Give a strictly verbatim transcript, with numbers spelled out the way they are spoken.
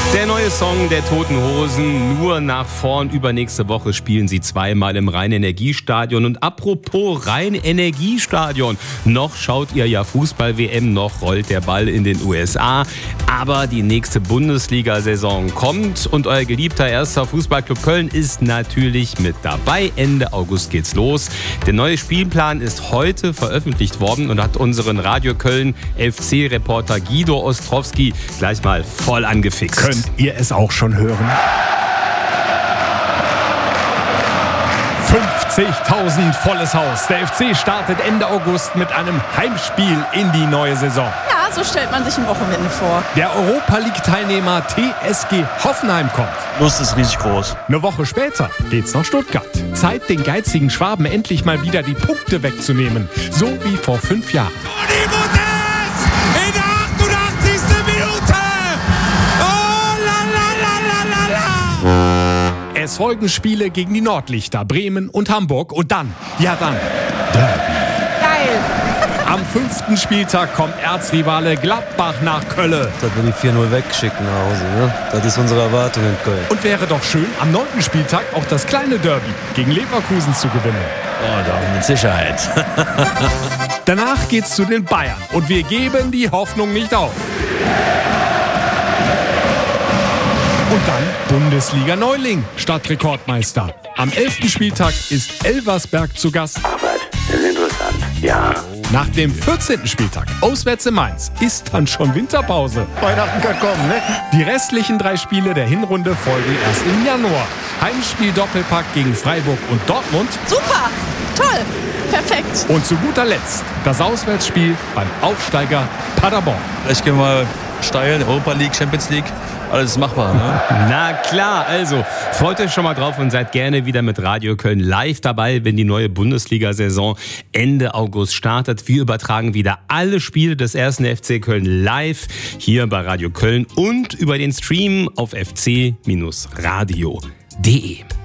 Der neue Song der Toten Hosen, nur nach vorn. Übernächste Woche spielen sie zweimal im Rhein-Energiestadion. Und apropos Rhein-Energiestadion, noch schaut ihr ja Fußball-W M, noch rollt der Ball in den U S A. Aber die nächste Bundesliga-Saison kommt und euer geliebter erster Fußballclub Köln ist natürlich mit dabei. Ende August geht's los. Der neue Spielplan ist heute veröffentlicht worden und hat unseren Radio Köln F C-Reporter Guido Ostrowski gleich mal voll angefixt. Könnt ihr es auch schon hören? fünfzigtausend volles Haus. Der F C startet Ende August mit einem Heimspiel in die neue Saison. Ja, so stellt man sich ein Wochenende vor. Der Europa-League-Teilnehmer T S G Hoffenheim kommt. Lust ist riesig groß. Eine Woche später geht's nach Stuttgart. Zeit, den geizigen Schwaben endlich mal wieder die Punkte wegzunehmen. So wie vor fünf Jahren. In der achtundachtzigsten Minute! Oh, la, la, la, la, la. Es folgen Spiele gegen die Nordlichter, Bremen und Hamburg. Und dann, ja dann, Derby. Geil. Am fünften Spieltag kommt Erzrivale Gladbach nach Köln. Dass wir die vier null wegschicken nach Hause, ne? Das ist unsere Erwartung in Köln. Und wäre doch schön, am neunten Spieltag auch das kleine Derby gegen Leverkusen zu gewinnen. Oh, doch, mit Sicherheit. Danach geht's zu den Bayern und wir geben die Hoffnung nicht auf. Und dann Bundesliga-Neuling, Stadtrekordmeister. Am elften Spieltag ist Elversberg zu Gast. Arbeit, das ist interessant, ja. Nach dem vierzehnten Spieltag, auswärts in Mainz, ist dann schon Winterpause. Weihnachten kann kommen, ne? Die restlichen drei Spiele der Hinrunde folgen erst im Januar. Heimspiel Doppelpack gegen Freiburg und Dortmund. Super, toll, perfekt. Und zu guter Letzt das Auswärtsspiel beim Aufsteiger Paderborn. Vielleicht gehen wir steil, Europa League, Champions League. Alles machbar, ne? Na klar, also freut euch schon mal drauf und seid gerne wieder mit Radio Köln live dabei, wenn die neue Bundesliga-Saison Ende August startet. Wir übertragen wieder alle Spiele des ersten F C Köln live hier bei Radio Köln und über den Stream auf f c Bindestrich radio punkt de.